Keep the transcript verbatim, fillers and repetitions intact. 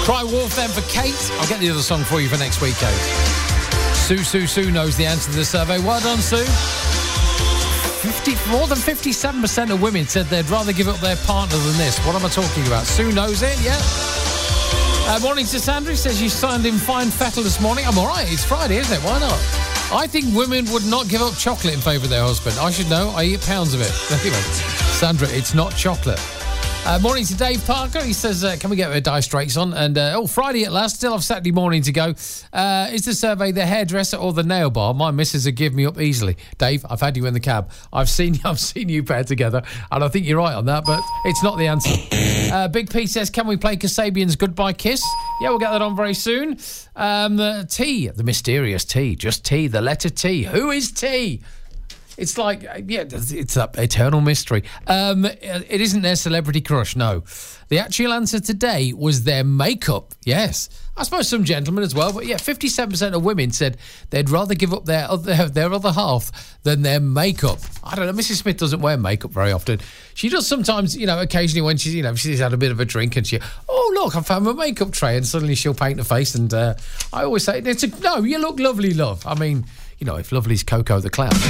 Cry Wolf then for Kate. I'll get the other song for you for next week, Kate. Sue, Sue, Sue knows the answer to the survey. Well done, Sue. fifty, more than fifty-seven percent of women said they'd rather give up their partner than this. What am I talking about? Sue knows it, yeah? Uh, morning to Sandra. Says you signed in fine fettle this morning. I'm all right. It's Friday, isn't it? Why not? I think women would not give up chocolate in favour of their husband. I should know. I eat pounds of it. Anyway, Sandra, it's not chocolate. Uh, morning to Dave Parker. He says, uh, can we get a Dire Straits on? And, uh, oh, Friday at last. Still have Saturday morning to go. Uh, is the survey the hairdresser or the nail bar? My missus would give me up easily. Dave, I've had you in the cab. I've seen I've seen you pair together, and I think you're right on that, but it's not the answer. Uh, Big P says, can we play Kasabian's Goodbye Kiss? Yeah, we'll get that on very soon. Um, uh, T, the mysterious T, just T, the letter T. Who is T? It's like, yeah, it's that eternal mystery. Um, it isn't their celebrity crush, no. The actual answer today was their makeup, yes. I suppose some gentlemen as well, but yeah, fifty-seven percent of women said they'd rather give up their other, their other half than their makeup. I don't know, Missus Smith doesn't wear makeup very often. She does sometimes, you know, occasionally when she's, you know, she's had a bit of a drink and she, oh, look, I found my makeup tray, and suddenly she'll paint her face, and uh, I always say, it's a, no, you look lovely, love. I mean, you know, if lovely's Coco the Clown.